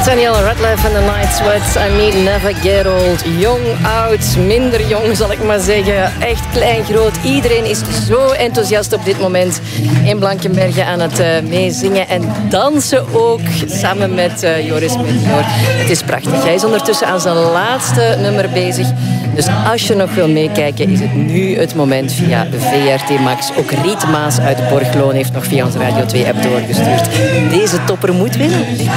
Daniel Radcliffe and the Night Sweats. I Need Never Get Old. Jong, oud, minder jong zal ik maar zeggen. Echt klein, groot. Iedereen is zo enthousiast op dit moment in Blankenberge aan het meezingen en dansen ook. Samen met Joris Meteor. Het is prachtig. Hij is ondertussen aan zijn laatste nummer bezig. Dus als je nog wil meekijken, is het nu het moment via VRT Max. Ook Riet Maas uit Borgloon heeft nog via onze Radio 2-app doorgestuurd. Deze topper moet winnen.